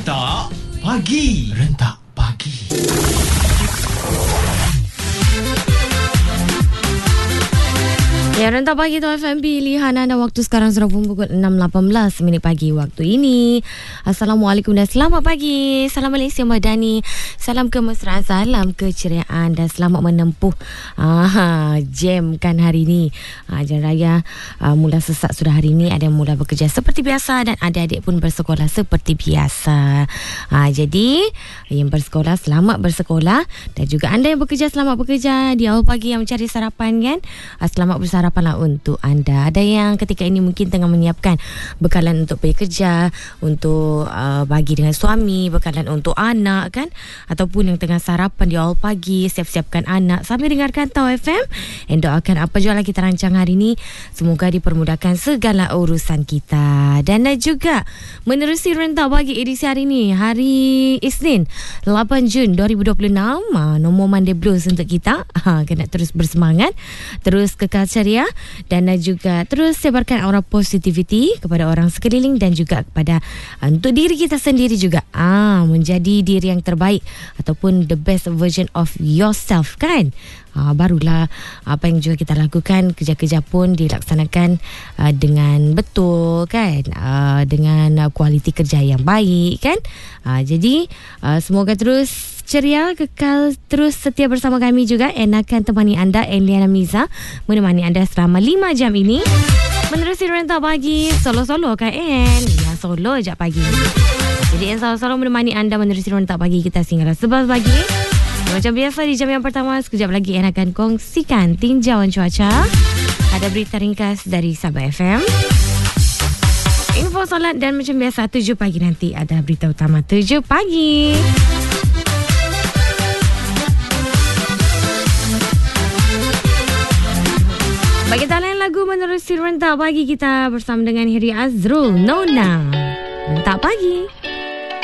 Rentak Pagi. Rentak Pagi. Ya, Rentak Pagi tu FM pilihan anda. Waktu sekarang sudah pukul 6.18 minit pagi waktu ini. Assalamualaikum dan selamat pagi. Salam Malaysia Madani. Salam kemesraan, salam keceriaan dan selamat menempuh jam kan hari ini. Jalan raya mula sesak sudah hari ini. Ada yang mula bekerja seperti biasa dan adik-adik pun bersekolah seperti biasa. Jadi yang bersekolah selamat bersekolah, dan juga anda yang bekerja selamat bekerja di awal pagi yang mencari sarapan kan. Selamat bersarapan untuk anda. Ada yang ketika ini mungkin tengah menyiapkan bekalan untuk pergi kerja, untuk bagi dengan suami, bekalan untuk anak kan, ataupun yang tengah sarapan di awal pagi, siap-siapkan anak sambil dengarkan Tau FM, dan doakan apa jualan kita rancang hari ini semoga dipermudahkan segala urusan kita. Dan juga menerusi Rentak Pagi edisi hari ini, hari Isnin 8 Jun 2026, nombor Monday Blues untuk kita. Kena terus bersemangat, terus kekal ceria, dan juga terus sebarkan aura positivity kepada orang sekeliling dan juga kepada untuk diri kita sendiri juga. Menjadi diri yang terbaik ataupun the best version of yourself kan. Barulah apa yang juga kita lakukan, kerja-kerja pun dilaksanakan dengan betul kan, dengan kualiti kerja yang baik kan. Jadi semoga terus ceria, kekal terus setia bersama kami juga. And akan temani anda, Eliana Miza, menemani anda selama 5 jam ini menerusi Rentak Pagi. Solo-solo kan En? Ya, solo je pagi. Jadi En solo-solo menemani anda menerusi Rentak Pagi kita sehingga 11 pagi. Macam biasa di jam yang pertama, sekejap lagi En akan kongsikan tinjauan cuaca. Ada berita ringkas dari Sabah FM, info solat, dan macam biasa 7 pagi nanti ada berita utama 7 pagi. Bagi talian lagu menerusi Rentak Pagi kita bersama dengan Heri Azrul, Nona. Rentak Pagi.